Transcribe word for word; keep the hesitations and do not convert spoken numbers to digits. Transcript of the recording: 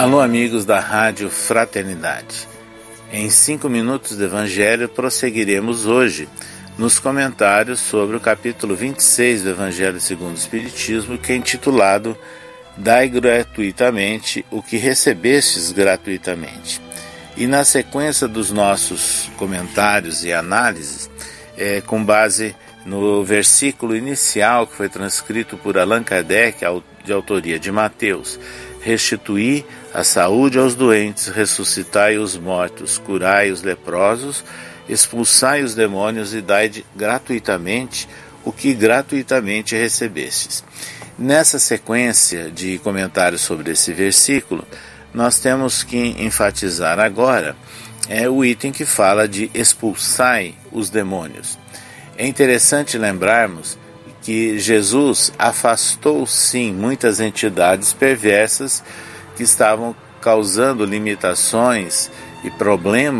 Alô, amigos da Rádio Fraternidade. Em cinco minutos do Evangelho, prosseguiremos hoje nos comentários sobre o capítulo vinte e seis do Evangelho segundo o Espiritismo, que é intitulado Dai gratuitamente o que recebestes gratuitamente. E na sequência dos nossos comentários e análises, é, com base no versículo inicial que foi transcrito por Allan Kardec, de autoria de Mateus: restituí a saúde aos doentes, ressuscitai os mortos, curai os leprosos, expulsai os demônios e dai gratuitamente o que gratuitamente recebestes. Nessa sequência de comentários sobre esse versículo, nós temos que enfatizar agora é, o item que fala de expulsai os demônios. É interessante lembrarmos que Jesus afastou sim muitas entidades perversas que estavam causando limitações e problemas